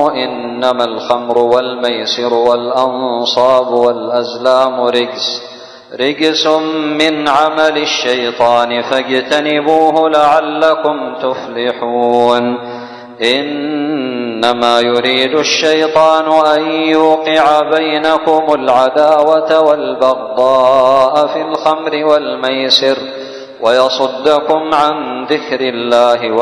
إنما الخمر والميسر والأنصاب والأزلام رجس من عمل الشيطان فاجتنبوه لعلكم تفلحون. إنما يريد الشيطان أن يوقع بينكم العداوة والبغضاء في الخمر والميسر ويصدكم عن ذكر الله